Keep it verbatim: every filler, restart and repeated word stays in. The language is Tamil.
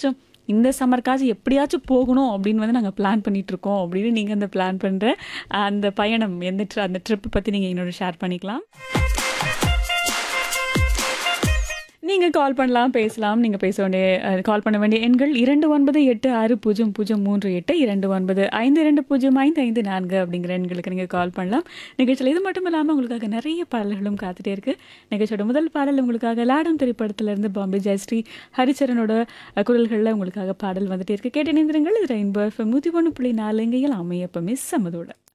எப்படியாச்சும் இந்த சம்மருக்காச்சும் எப்படியாச்சும் போகணும் அப்படின்னு வந்து நாங்க பிளான் பண்ணிட்டு இருக்கோம் அப்படின்னு நீங்க அந்த பிளான் பண்ற அந்த பயணம் எந்த ட்ர அந்த ட்ரிப் பத்தி நீங்க என்னோட ஷேர் பண்ணிக்கலாம். நீங்க கால் பண்ணலாம், பேசலாம். நீங்க பேச வேண்டிய அ கால் பண்ண வேண்டிய எண்கள் இரண்டு ஒன்பது எட்டு ஆறு பூஜ்ஜியம் பூஜ்ஜியம் மூன்று எட்டு, இரண்டு ஒன்பது ஐந்து இரண்டு பூஜ்ஜியம் ஐந்து ஐந்து நான்கு அப்படிங்கிற எண்களுக்கு நீங்க கால் பண்ணலாம். நிகழ்ச்சியில இது மட்டும் இல்லாம உங்களுக்காக நிறைய பாடல்களும் காத்துட்டே இருக்கு. நிகழ்ச்சியோட முதல் பாடல் உங்களுக்காக லாடம் திரைப்படத்திலிருந்து பாம்பே ஜெயஸ்ரீ, ஹரிச்சரனோட அ குரல்கள்ல உங்களுக்காக பாடல் வந்துட்டே இருக்கு. கேட்டு இணைந்திருங்கள். இது ரெயின்போ எஃப்எம் நூற்றி ஒன்று புள்ளி நாலு இங்கேயும் அமையப்பமே சம்மதோட.